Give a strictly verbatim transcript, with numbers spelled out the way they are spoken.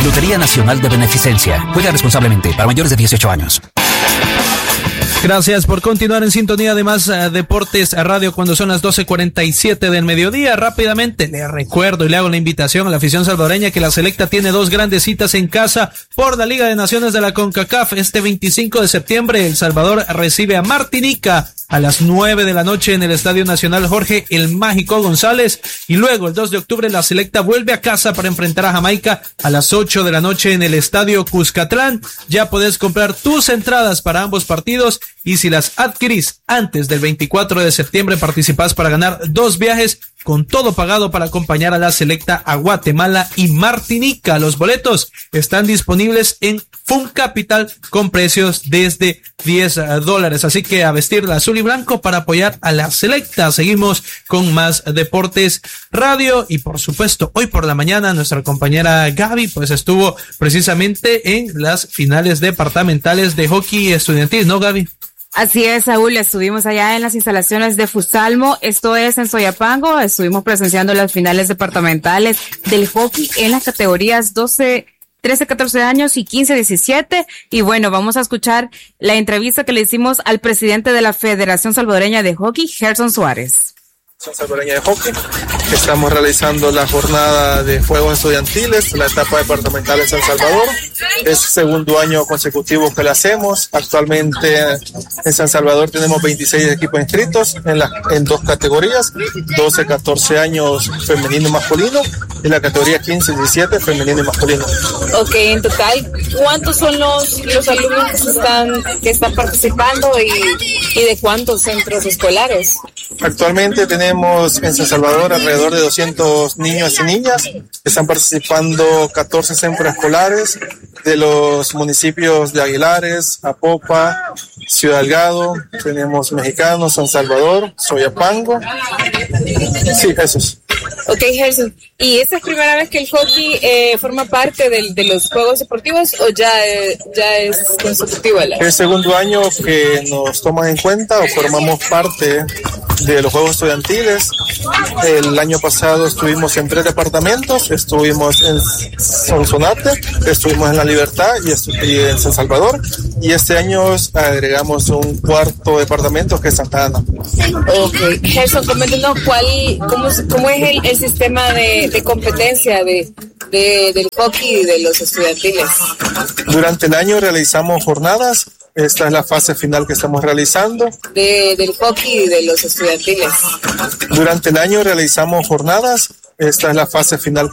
Lotería Nacional de Beneficencia. Juega responsablemente. Para mayores de dieciocho años. Gracias por continuar en sintonía de Más uh, Deportes a Radio cuando son las doce cuarenta y siete del mediodía. Rápidamente le recuerdo y le hago la invitación a la afición salvadoreña que la Selecta tiene dos grandes citas en casa por la Liga de Naciones de la CONCACAF. Este veinticinco de septiembre El Salvador recibe a Martinica a las nueve de la noche en el Estadio Nacional Jorge El Mágico González, y luego el dos de octubre la Selecta vuelve a casa para enfrentar a Jamaica a las ocho de la noche en el Estadio Cuscatlán. Ya podés comprar tus entradas para ambos partidos, y si las adquirís antes del veinticuatro de septiembre participás para ganar dos viajes con todo pagado para acompañar a la Selecta a Guatemala y Martinica. Los boletos están disponibles en Fun Capital con precios desde diez dólares, así que a vestir la azul y blanco para apoyar a la Selecta. Seguimos con Más Deportes Radio, y por supuesto hoy por la mañana nuestra compañera Gaby pues estuvo precisamente en las finales departamentales de hockey estudiantil, ¿no, Gaby? Así es, Saúl, estuvimos allá en las instalaciones de Fusalmo, esto es en Soyapango, estuvimos presenciando las finales departamentales del hockey en las categorías doce, trece, catorce años y quince, diecisiete, y bueno, vamos a escuchar la entrevista que le hicimos al presidente de la Federación Salvadoreña de Hockey, Gerson Suárez. Salvadoreña de Hockey. Estamos realizando la jornada de Juegos Estudiantiles, la etapa departamental en San Salvador. Es el segundo año consecutivo que la hacemos. Actualmente en San Salvador tenemos veintiséis equipos inscritos en, la, en dos categorías, doce, catorce años femenino y masculino, y la categoría quince, diecisiete femenino y masculino. Ok, en total, ¿cuántos son los, los alumnos que están, que están participando y, y de cuántos centros escolares? Actualmente tenemos en San Salvador alrededor de doscientos niños y niñas. Están participando catorce centros escolares de los municipios de Aguilares, Apopa, Ciudad Delgado. Tenemos Mexicanos, San Salvador, Soyapango. Sí, esos. Ok, Gerson. ¿Y esta es la primera vez que el hockey eh, forma parte de, de los Juegos Deportivos o ya, eh, ya es consecutivo? Es el segundo año que nos toman en cuenta o formamos parte de los Juegos Estudiantiles. El año pasado estuvimos en tres departamentos, estuvimos en Sonsonate, estuvimos en La Libertad y, estu- y en San Salvador, y este año agregamos un cuarto departamento que es Santa Ana. Ok, Gerson, coméntanos cuál, cómo, cómo es el, el sistema de, de competencia de, de, del hockey y de los estudiantiles. Durante el año realizamos jornadas. Esta es la fase final que estamos realizando. De, del hockey y de los estudiantiles. Durante el año realizamos jornadas. Esta es la fase final